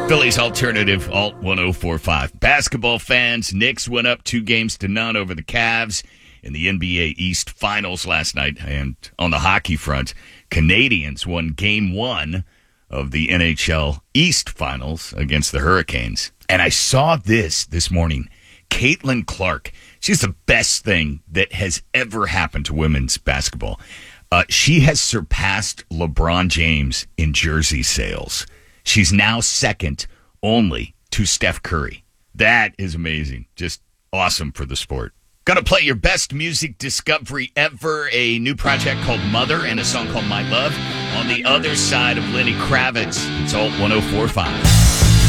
Philly's alternative, Alt 1045. Basketball fans, Knicks went up 2-0 over the Cavs in the NBA East Finals last night. And on the hockey front, Canadians won Game 1 of the NHL East Finals against the Hurricanes. And I saw this morning. Caitlin Clark, she's the best thing that has ever happened to women's basketball. She has surpassed LeBron James in jersey sales. She's now second only to Steph Curry. That is amazing. Just awesome for the sport. Gonna play your best music discovery ever, a new project called Mother and a song called My Love. On the other side of Lenny Kravitz, it's Alt 1045.